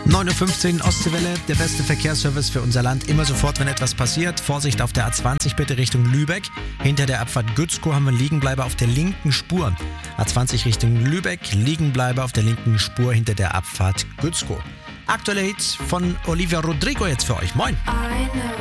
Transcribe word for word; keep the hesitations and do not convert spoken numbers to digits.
neun Uhr fünfzehn Ostseewelle, der beste Verkehrsservice für unser Land. Immer sofort, wenn etwas passiert. Vorsicht auf der A zwanzig bitte Richtung Lübeck. Hinter der Abfahrt Gützkow haben wir einen Liegenbleiber auf der linken Spur. A zwanzig Richtung Lübeck, Liegenbleiber auf der linken Spur hinter der Abfahrt Gützkow. Aktuelle Hits von Olivia Rodrigo jetzt für euch. Moin!